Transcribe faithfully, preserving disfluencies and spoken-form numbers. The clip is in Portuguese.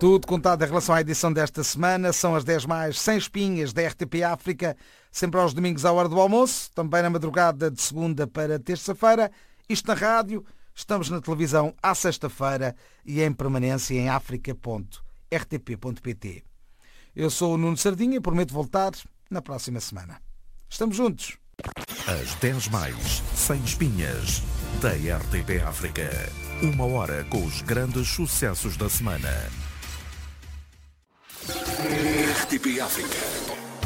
Tudo contado em relação à edição desta semana. São as dez mais sem espinhas da R T P África, sempre aos domingos à hora do almoço, também na madrugada de segunda para terça-feira. Isto na rádio, estamos na televisão à sexta-feira e em permanência em africa ponto r t p ponto p t. Eu sou o Nuno Sardinha e prometo voltar na próxima semana. Estamos juntos. As dez mais sem espinhas da R T P África. Uma hora com os grandes sucessos da semana. R T P África.